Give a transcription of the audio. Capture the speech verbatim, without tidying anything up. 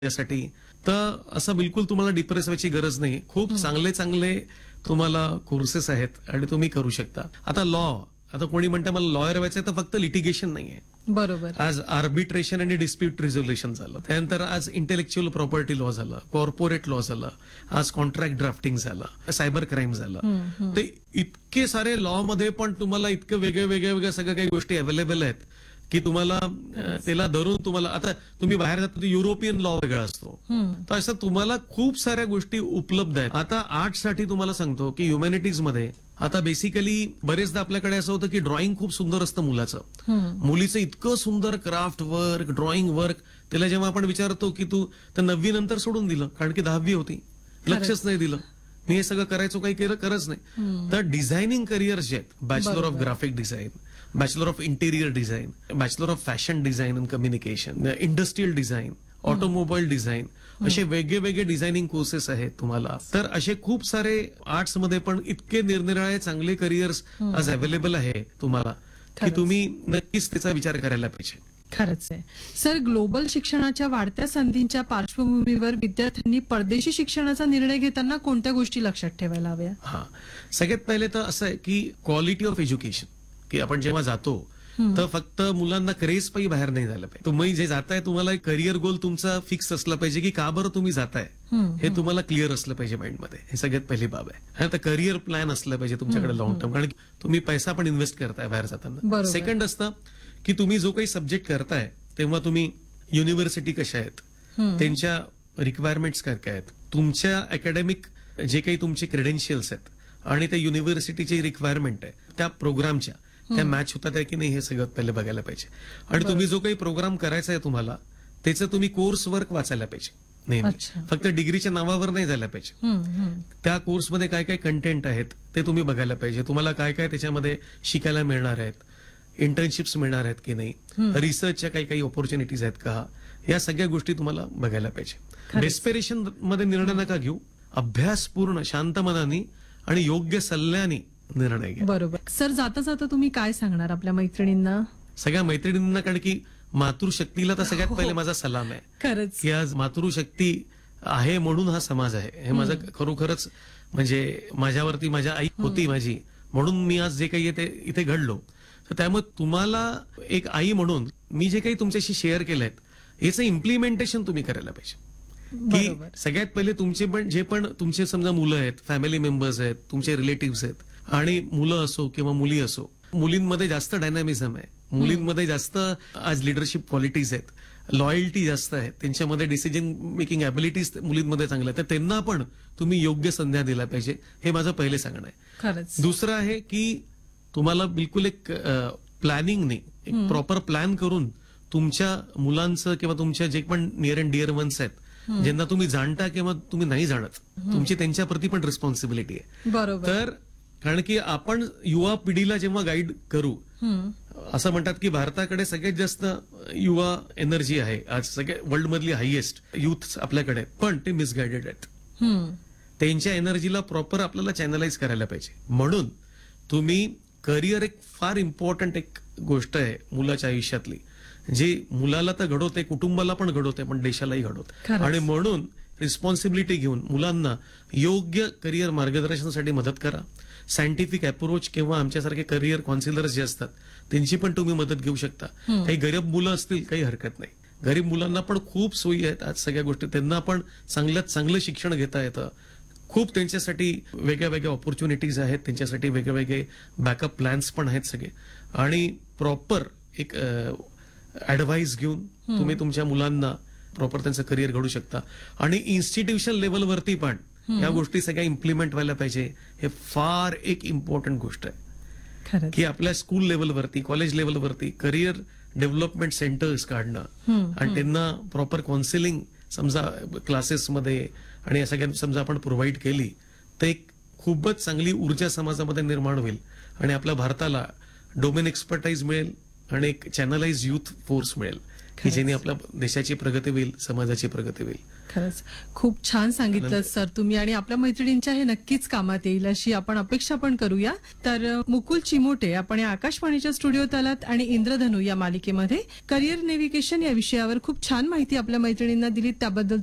त्यासाठी तर असं बिलकुल तुम्हाला डिप्रेस व्हायची गरज नाही. खूप चांगले चांगले तुम्हाला कोर्सेस आहेत आणि तुम्ही करू शकता. आता लॉ, आता कोणी म्हणतं मला लॉयर व्हायचंय तर फक्त लिटिगेशन नाहीये. बरोबर. आज आर्बिट्रेशन आणि डिस्प्यूट रिझोल्युशन झालं, त्यानंतर आज इंटेलेक्च्युअल प्रॉपर्टी लॉ झालं, कॉर्पोरेट लॉ झालं, आज कॉन्ट्रॅक्ट ड्राफ्टिंग झालं, सायबर क्राईम झालं. ते इतके सारे लॉ मध्ये पण तुम्हाला इतकं वेगळे वेगळ्या वेगळ्या सगळ्या काही गोष्टी अवेलेबल आहेत की तुम्हाला त्याला धरून तुम्हाला आता तुम्ही बाहेर जाता युरोपियन लॉ वेगळा असतो. तर असं तुम्हाला खूप साऱ्या गोष्टी उपलब्ध आहेत. आता आर्ट साठी तुम्हाला सांगतो की ह्युमॅनिटीज मध्ये आता बेसिकली बरेचदा आपल्याकडे असं होतं की ड्रॉइंग खूप सुंदर असतं मुलाचं, मुलीचं इतकं सुंदर क्राफ्ट वर्क, ड्रॉइंग वर्क, त्याला जेव्हा आपण विचारतो की तू तर नववी नंतर सोडून दिलं कारण की दहावी होती, लक्षच नाही दिलं. मी हे सगळं करायचो, काही केलं करच नाही. तर डिझायनिंग करिअर्स जे आहेत, bachelor of graphic design, bachelor of interior design, bachelor of fashion design and communication, industrial design, automobile design, असे वेगळे वेगळे डिझायनिंग कोर्सेस आहेत तुम्हाला. तर असे खूप सारे आर्ट्स मध्ये पण इतके निरनिराळे चांगले करिअर्स आज अवेलेबल आहे तुम्हाला की तुम्ही नक्कीच त्याचा विचार करायला पाहिजे. खरंच आहे सर. ग्लोबल शिक्षणाच्या वाढत्या संधींच्या पार्श्वभूमीवर विद्यार्थ्यांनी परदेशी शिक्षणाचा निर्णय घेताना कोणत्या गोष्टी लक्षात ठेवायला हव्या? हा, सगळ्यात पहिले तर असं आहे की क्वालिटी ऑफ एज्युकेशन, की आपण जेव्हा जातो तर फक्त मुलांना क्रेज पायी बाहेर नाही झालं पाहिजे. तुम्ही जे जाताय तुम्हाला करिअर गोल तुमचा फिक्स असला पाहिजे की का बरं तुम्ही जाताय हे तुम्हाला क्लिअर असलं पाहिजे माइंडमध्ये. हे सगळ्यात पहिली बाब आहे. आता करिअर प्लॅन असलं पाहिजे तुमच्याकडे लॉंग टर्म, कारण तुम्ही पैसा पण इन्व्हेस्ट करताय बाहेर जाताना. सेकंड असतं की तुम्ही जो काही सब्जेक्ट करताय तेव्हा तुम्ही युनिव्हर्सिटी कशा आहेत, त्यांच्या रिक्वायरमेंट्स काय काय आहेत, तुमच्या अकॅडमिक जे काही तुमचे क्रेडेन्शियल्स आहेत आणि त्या युनिव्हर्सिटीची रिक्वायरमेंट आहे त्या प्रोग्रामच्या त्या मॅच होतात आहे की नाही हे सगळं पहिले बघायला पाहिजे. आणि तुम्ही जो काही प्रोग्राम करायचा आहे तुम्हाला त्याचं तुम्ही कोर्स वर्क वाचायला पाहिजे नेहमी, फक्त डिग्रीच्या नावावर नाही झालं पाहिजे. त्या कोर्समध्ये काय काय कंटेंट आहेत ते तुम्ही बघायला पाहिजे. तुम्हाला काय काय त्याच्यामध्ये शिकायला मिळणार आहेत, इंटर्नशिप्स मिळणार आहेत की नाही, रिसर्चच्या काही काही ऑपॉर्च्युनिटीज आहेत का, या सगळ्या गोष्टी तुम्हाला बघायला पाहिजे. डेस्पेरेशन मध्ये निर्णय नका घेऊ, अभ्यासपूर्ण शांत मनाने आणि योग्य सल्ल्याने निर्णय घ्या. बरोबर. सर, जाता जाता तुम्ही काय सांगणार आपल्या मैत्रिणींना? सगळ्या मैत्रिणींना, कारण की मातृशक्तीला तर सगळ्यात पहिले माझा सलाम आहे. खरंच की आज मातृशक्ती आहे म्हणून हा समाज आहे. हे माझं खरोखरच म्हणजे माझ्यावरती माझ्या आई होती माझी म्हणून मी आज जे काही आहे ते इथे घडलो. तर त्यामुळे तुम्हाला एक आई म्हणून मी जे काही तुमच्याशी शेअर केलंय याचं इम्प्लिमेंटेशन तुम्ही करायला पाहिजे. की सगळ्यात पहिले तुमचे पण जे पण तुमचे समजा मुलं आहेत, फॅमिली मेंबर्स आहेत, तुमचे रिलेटिव्ह आहेत, आणि मुलं असो किंवा मुली असो, मुलींमध्ये जास्त डायनामिझम आहे, मुलींमध्ये जास्त आज लिडरशिप क्वालिटीज आहेत, लॉयल्टी जास्त आहे, त्यांच्यामध्ये डिसिजन मेकिंग ॲबिलिटीज मुलींमध्ये चांगल्या आहेत. तर त्यांना पण तुम्ही योग्य संध्या दिला पाहिजे, हे माझं पहिले सांगणं आहे. दुसरं आहे की तुम्हाला बिलकुल एक प्लॅनिंगने एक प्रॉपर प्लॅन करून तुमच्या मुलांचं किंवा तुमच्या जे पण नियर अँड डिअर वन्स आहेत ज्यांना तुम्ही जाणता किंवा तुम्ही नाही जाणत, तुमची त्यांच्याप्रती पण रिस्पॉन्सिबिलिटी आहे. बरोबर. तर कारण की आपण युवा पिढीला जेव्हा गाईड करू, असं म्हणतात की भारताकडे सगळ्यात जास्त युवा एनर्जी आहे आज, सगळ्या वर्ल्ड मधली हायएस्ट युथ आपल्याकडे, पण ते मिसगायडेड आहेत. त्यांच्या एनर्जीला प्रॉपर आपल्याला चॅनलाइज करायला पाहिजे. म्हणून तुम्ही करिअर एक फार इम्पॉर्टंट एक गोष्ट आहे मुलाच्या आयुष्यातली, जे मुलाला तर घडवते, कुटुंबाला पण घडवते, पण देशालाही घडवते. आणि म्हणून रिस्पॉन्सिबिलिटी घेऊन मुलांना योग्य करिअर मार्गदर्शनासाठी मदत करा. सायंटिफिक अप्रोच किंवा आमच्यासारखे करिअर काउन्सिलर्स जे असतात त्यांची पण तुम्ही मदत घेऊ शकता. काही गरीब मुलं असतील काही हरकत नाही, गरीब मुलांना पण खूप सोयी आहेत आज सगळ्या गोष्टी, त्यांना पण चांगल्यात चांगलं शिक्षण घेता येतं. खूप त्यांच्यासाठी वेगळ्या वेगळ्या ऑपॉर्च्युनिटीज आहेत, त्यांच्यासाठी वेगळे वेगळे बॅकअप प्लॅन्स पण आहेत सगळे. आणि प्रॉपर एक ऍडवाइस घेऊन तुम्ही तुमच्या मुलांना प्रॉपर त्यांचं करिअर घडू शकता. आणि इन्स्टिट्यूशन लेवलवरती पण या गोष्टी सगळ्या इम्प्लिमेंट व्हायला पाहिजे. हे फार एक इम्पॉर्टंट गोष्ट आहे की आपल्या स्कूल लेवलवरती, कॉलेज लेवलवरती करिअर डेव्हलपमेंट सेंटर्स काढणं आणि त्यांना प्रॉपर काउन्सिलिंग समजा क्लासेसमध्ये आणि या सगळ्या समजा आपण प्रोव्हाइड केली तर एक खूपच चांगली ऊर्जा समाजामध्ये निर्माण होईल आणि आपल्या भारताला डोमेन एक्सपर्टाईज मिळेल आणि एक चॅनलाइज युथ फोर्स मिळेल. की ज्याने आपल्या देशाची प्रगती होईल, समाजाची प्रगती होईल. खरंच खूप छान सांगितलं सर तुम्ही, आणि आपल्या मैत्रिणींच्या हे नक्कीच कामात येईल अशी आपण अपेक्षा पण करूया. तर अ, मुकुल चिमोटे आपण या आकाशवाणीच्या स्टुडिओत आलात आणि इंद्रधनू या मालिकेमध्ये करिअर नेव्हिगेशन या विषयावर खूप छान माहिती आपल्या मैत्रिणींना दिलीत, त्याबद्दल